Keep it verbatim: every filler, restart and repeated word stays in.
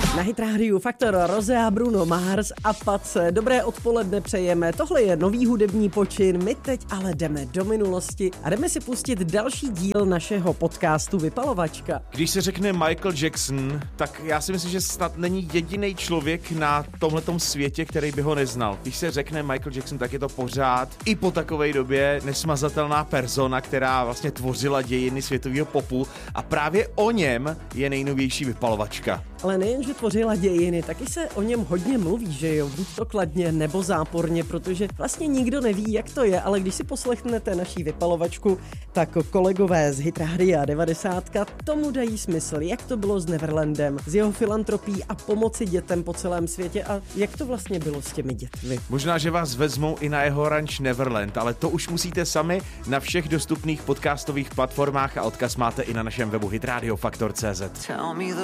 Na Hit Radio Faktor Rosé, Bruno Mars a Pace. Dobré odpoledne přejeme. Tohle je nový hudební počin. My teď ale jdeme do minulosti a jdeme si pustit další díl našeho podcastu Vypalovačka. Když se řekne Michael Jackson, tak já si myslím, že snad není jediný člověk na tomhletom světě, který by ho neznal. Když se řekne Michael Jackson, tak je to pořád i po takové době nesmazatelná persona, která vlastně tvořila dějiny světového popu a právě o něm je nejnovější Vypalovačka. Ale nejen, že tvořila dějiny, taky se o něm hodně mluví, že jo, buď to kladně nebo záporně, protože vlastně nikdo neví, jak to je, ale když si poslechnete naší Vypalovačku, tak kolegové z Hit Radia devadesát tomu dají smysl, jak to bylo s Neverlandem, s jeho filantropí a pomoci dětem po celém světě a jak to vlastně bylo s těmi dětmi. Možná, že vás vezmou i na jeho ranč Neverland, ale to už musíte sami na všech dostupných podcastových platformách a odkaz máte i na našem webu hitradio faktor tečka cé zet.